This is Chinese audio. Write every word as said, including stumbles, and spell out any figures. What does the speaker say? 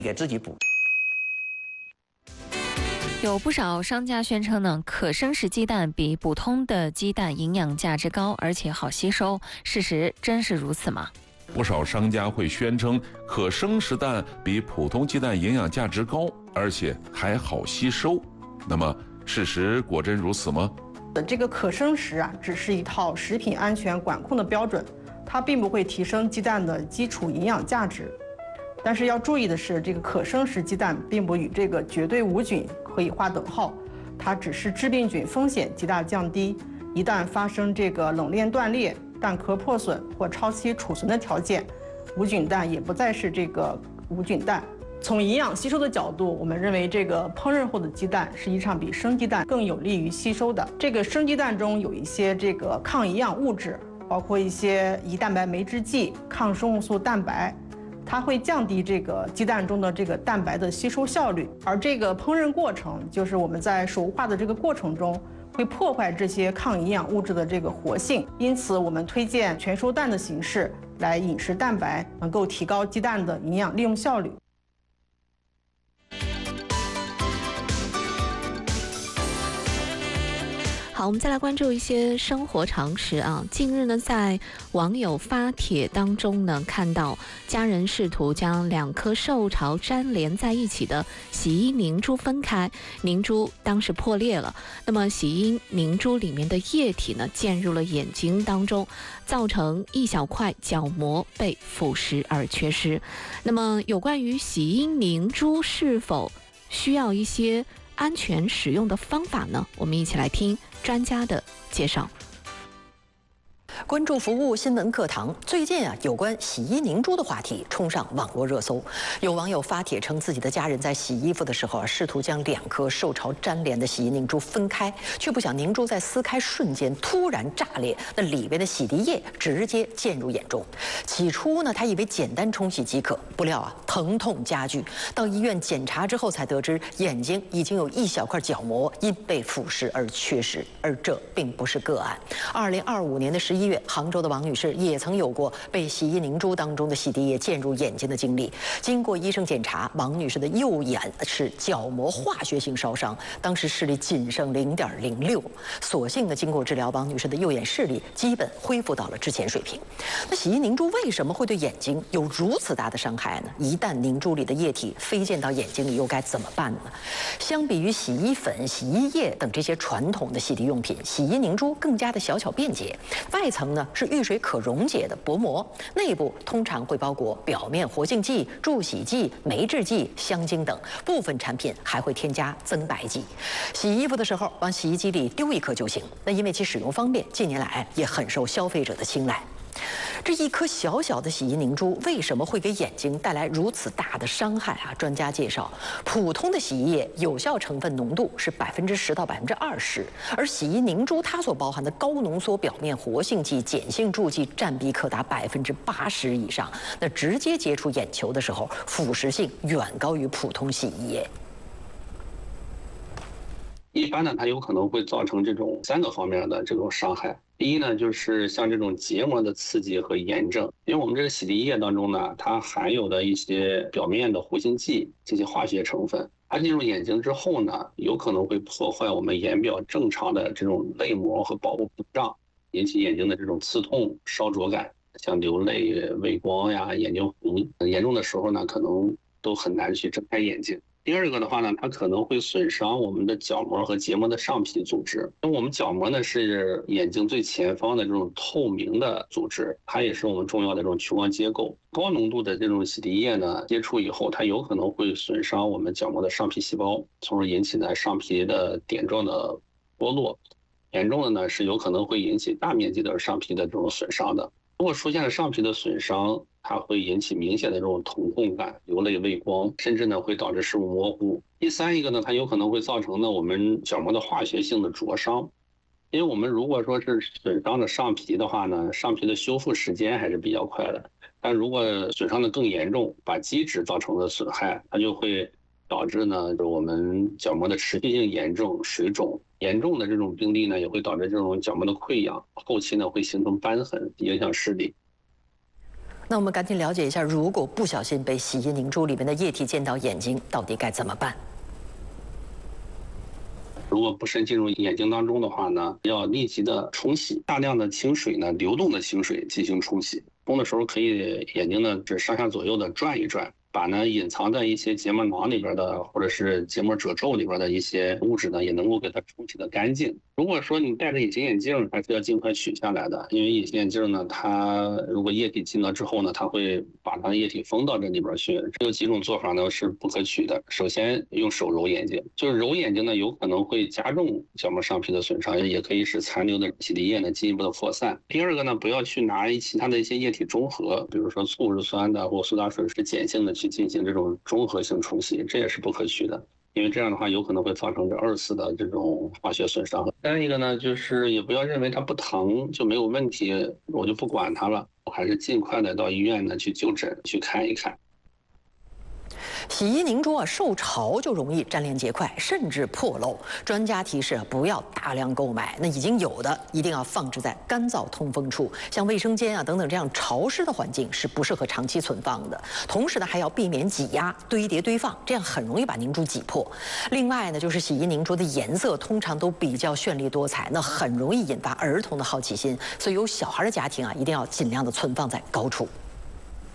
给自己补。 有不少商家宣称呢，可生食鸡蛋比普通的鸡蛋营养价值高，而且好吸收。事实真是如此吗？ 不少商家会宣称可生食蛋比普通鸡蛋营养价值高，而且还好吸收。那么，事实果真如此吗？ 这个可生食啊，只是一套食品安全管控的标准，它并不会提升鸡蛋的基础营养价值。但是要注意的是，这个可生食鸡蛋并不与这个绝对无菌可以划等号，它只是致病菌风险极大降低。一旦发生这个冷链断裂、蛋壳破损或超期储存的条件，无菌蛋也不再是这个无菌蛋。从营养吸收的角度，我们认为这个烹饪后的鸡蛋实际上比生鸡蛋更有利于吸收的。这个生鸡蛋中有一些这个抗营养物质，包括一些胰蛋白酶制剂、抗生物素蛋白。它会降低这个鸡蛋中的这个蛋白的吸收效率，而这个烹饪过程，就是我们在熟化的这个过程中，会破坏这些抗营养物质的这个活性。因此，我们推荐全熟蛋的形式来饮食蛋白，能够提高鸡蛋的营养利用效率。 好，我们再来关注一些生活常识啊。近日呢，在网友发帖当中呢，看到家人试图将两颗受潮粘连在一起的洗衣凝珠分开，凝珠当时破裂了。那么洗衣凝珠里面的液体呢，溅入了眼睛当中，造成一小块角膜被腐蚀而缺失。那么有关于洗衣凝珠是否需要一些安全使用的方法呢？我们一起来听专家的介绍。 关注服务新闻课堂，最近啊，有关洗衣凝珠的话题冲上网络热搜。有网友发帖称，自己的家人在洗衣服的时候啊，试图将两颗受潮粘连的洗衣凝珠分开，却不想凝珠在撕开瞬间突然炸裂，那里边的洗涤液直接溅入眼中。起初呢，他以为简单冲洗即可，不料啊，疼痛加剧。到医院检查之后，才得知眼睛已经有一小块角膜因被腐蚀而缺失，而这并不是个案。二零二五年的十一月。杭州的王女士也曾有过被洗衣凝珠当中的洗涤液溅入眼睛的经历。经过医生检查，王女士的右眼是角膜化学性烧伤，当时视力仅剩零点零六。所幸呢，经过治疗，王女士的右眼视力基本恢复到了之前水平。那洗衣凝珠为什么会对眼睛有如此大的伤害呢？一旦凝珠里的液体飞溅到眼睛里，又该怎么办呢？相比于洗衣粉、洗衣液等这些传统的洗涤用品，洗衣凝珠更加的小巧便捷。外层呢是遇水可溶解的薄膜，内部通常会包裹表面活性剂、助洗剂、酶制剂、香精等，部分产品还会添加增白剂。洗衣服的时候往洗衣机里丢一颗就行。那因为其使用方便，近年来也很受消费者的青睐。这一颗小小的洗衣凝珠为什么会给眼睛带来如此大的伤害啊？专家介绍，普通的洗衣液有效成分浓度是百分之十到百分之二十，而洗衣凝珠它所包含的高浓缩表面活性剂、碱性助剂占比可达百分之八十以上。那直接接触眼球的时候，腐蚀性远高于普通洗衣液。 一般呢，它有可能会造成这种三个方面的这种伤害。第一呢，就是像这种结膜的刺激和炎症，因为我们这个洗涤液当中呢，它含有的一些表面的活性剂这些化学成分，它进入眼睛之后呢，有可能会破坏我们眼表正常的这种泪膜和保护屏障，引起眼睛的这种刺痛、烧灼感，像流泪、畏光呀、眼睛红，严重的时候呢，可能都很难去睁开眼睛。第二个的话呢，它可能会损伤我们的角膜和结膜的上皮组织。因为我们角膜呢是眼睛最前方的这种透明的组织，它也是我们重要的这种屈光结构。高浓度的这种洗涤液呢，接触以后，它有可能会损伤我们角膜的上皮细胞，从而引起呢上皮的点状的剥落。严重的呢是有可能会引起大面积的上皮的这种损伤的。如果出现了上皮的损伤，它会引起明显的这种疼痛感、流泪、畏光，甚至呢会导致视物模糊。第三一个呢，它有可能会造成呢我们角膜的化学性的灼伤，因为我们如果说是损伤的上皮的话呢，上皮的修复时间还是比较快的，但如果损伤的更严重，把基质造成了损害，它就会导致呢我们角膜的持续性炎症、水肿。严重的这种病例呢，也会导致这种角膜的溃疡，后期呢会形成瘢痕，影响视力。 那我们赶紧了解一下，如果不小心被洗衣凝珠里面的液体溅到眼睛，到底该怎么办？ 如果不慎进入眼睛当中的话呢，要立即的冲洗，大量的清水呢，流动的清水进行冲洗。冲的时候可以眼睛呢只上下左右的转一转，把呢隐藏在一些结膜囊里边的或者是结膜褶皱里边的一些物质呢，也能够给它冲洗的干净。如果说你戴着隐形眼镜，还是要尽快取下来的，因为隐形眼镜呢，它如果液体进了之后呢，它会把它的液体封到这里边去。这有几种做法呢是不可取的。首先用手揉眼睛，就是揉眼睛呢，有可能会加重角膜上皮的损伤，也可以使残留的洗涤液呢进一步的扩散。第二个呢，不要去拿其他的一些液体中和，比如说醋是酸的或苏打水是碱性的去进行这种综合性冲洗，这也是不可取的。因为这样的话有可能会造成这二次的这种化学损伤。再一个呢，就是也不要认为它不疼就没有问题，我就不管它了，我还是尽快的到医院呢去就诊去看一看。 洗衣凝珠啊，受潮就容易粘连结块，甚至破漏。专家提示不要大量购买，那已经有的一定要放置在干燥通风处，像卫生间啊等等这样潮湿的环境是不适合长期存放的。同时呢，还要避免挤压、堆叠堆放，这样很容易把凝珠挤破。另外呢，就是洗衣凝珠的颜色通常都比较绚丽多彩，那很容易引发儿童的好奇心，所以有小孩的家庭啊，一定要尽量的存放在高处。